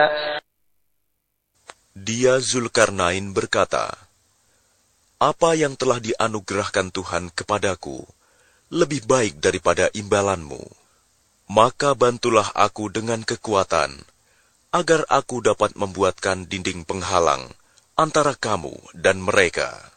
Dia Zulkarnain berkata, "Apa yang telah dianugerahkan Tuhan kepadaku lebih baik daripada imbalanmu. Maka bantulah aku dengan kekuatan, agar aku dapat membuatkan dinding penghalang antara kamu dan mereka."